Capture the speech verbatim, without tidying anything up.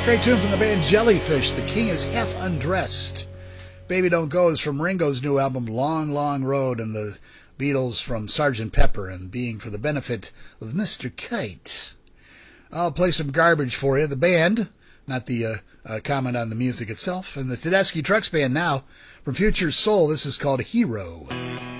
Great tune from the band Jellyfish. The King is Half Undressed. Baby Don't Go is from Ringo's new album Long, Long Road, and the Beatles from Sergeant Pepper, and Being for the Benefit of Mister Kite. I'll play some garbage for you. The band, not the uh, uh, comment on the music itself, and the Tedeschi Trucks Band now from Future Soul. This is called Hero.